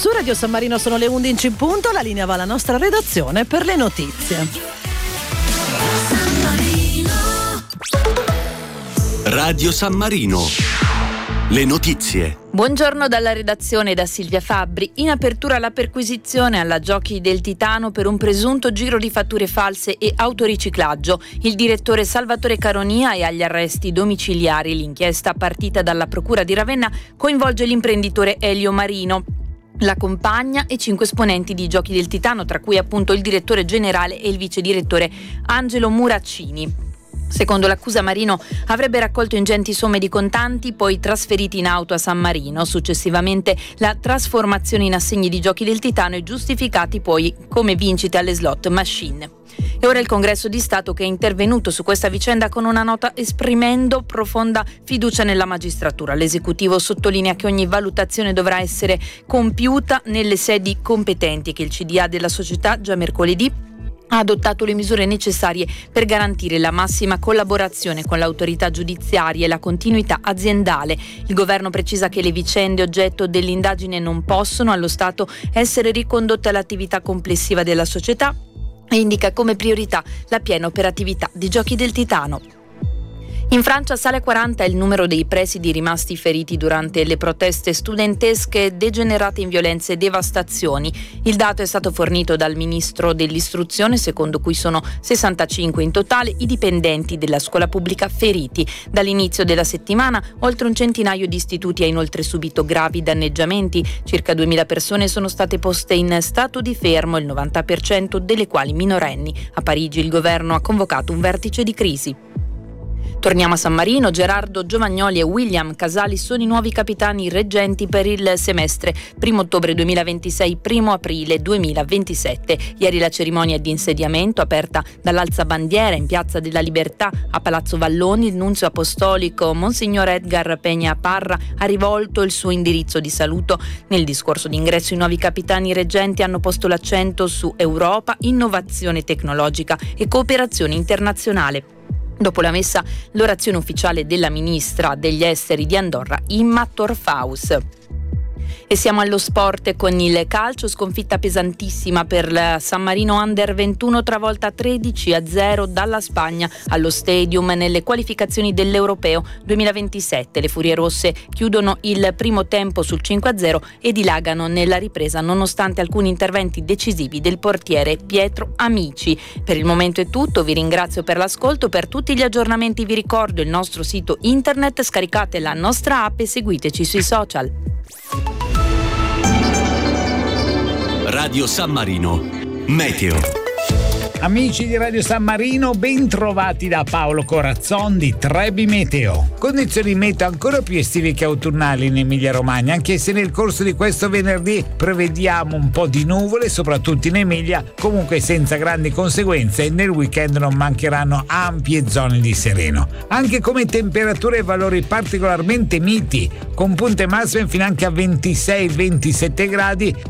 Su Radio San Marino sono le 11 in punto, la linea va alla nostra redazione per le notizie. Radio San Marino. Le notizie. Buongiorno dalla redazione, da Silvia Fabbri. In apertura la perquisizione alla Giochi del Titano per un presunto giro di fatture false e autoriciclaggio. Il direttore Salvatore Caronia è agli arresti domiciliari. L'inchiesta partita dalla Procura di Ravenna coinvolge l'imprenditore Elio Marino, la compagna e 5 esponenti di Giochi del Titano, tra cui appunto il direttore generale e il vice direttore Angelo Muraccini. Secondo l'accusa, Marino avrebbe raccolto ingenti somme di contanti, poi trasferiti in auto a San Marino, successivamente la trasformazione in assegni di Giochi del Titano e giustificati poi come vincite alle slot machine. E ora il Congresso di Stato che è intervenuto su questa vicenda con una nota esprimendo profonda fiducia nella magistratura. L'esecutivo sottolinea che ogni valutazione dovrà essere compiuta nelle sedi competenti e che il CDA della società già mercoledì ha adottato le misure necessarie per garantire la massima collaborazione con l'autorità giudiziaria e la continuità aziendale. Il governo precisa che le vicende oggetto dell'indagine non possono allo Stato essere ricondotte all'attività complessiva della società e indica come priorità la piena operatività di Giochi del Titano. In Francia sale a 40 il numero dei presidi rimasti feriti durante le proteste studentesche degenerate in violenze e devastazioni. Il dato è stato fornito dal ministro dell'istruzione, secondo cui sono 65 in totale i dipendenti della scuola pubblica feriti. Dall'inizio della settimana oltre un centinaio di istituti ha inoltre subito gravi danneggiamenti. Circa 2000 persone sono state poste in stato di fermo, il 90% delle quali minorenni. A Parigi il governo ha convocato un vertice di crisi. Torniamo a San Marino. Gerardo Giovagnoli e William Casali sono i nuovi capitani reggenti per il semestre 1 ottobre 2026, 1 aprile 2027. Ieri la cerimonia di insediamento, aperta dall'alzabandiera in Piazza della Libertà a Palazzo Valloni, il nunzio apostolico Monsignor Edgar Peña Parra ha rivolto il suo indirizzo di saluto. Nel discorso d'ingresso i nuovi capitani reggenti hanno posto l'accento su Europa, innovazione tecnologica e cooperazione internazionale. Dopo la messa, l'orazione ufficiale della ministra degli esteri di Andorra, Imma Torfaus. E siamo allo sport con il calcio, sconfitta pesantissima per la San Marino Under 21, travolta 13-0 dalla Spagna allo Stadium nelle qualificazioni dell'Europeo 2027. Le Furie Rosse chiudono il primo tempo sul 5-0 e dilagano nella ripresa nonostante alcuni interventi decisivi del portiere Pietro Amici. Per il momento è tutto, vi ringrazio per l'ascolto, per tutti gli aggiornamenti vi ricordo il nostro sito internet, scaricate la nostra app e seguiteci sui social. Radio San Marino. Meteo. Amici di Radio San Marino, ben trovati da Paolo Corazzon di Trebi Meteo. Condizioni meteo ancora più estive che autunnali in Emilia-Romagna, anche se nel corso di questo venerdì prevediamo un po' di nuvole, soprattutto in Emilia, comunque senza grandi conseguenze. Nel weekend non mancheranno ampie zone di sereno. Anche come temperature e valori particolarmente miti, con punte massime fino anche a 26-27 gradi,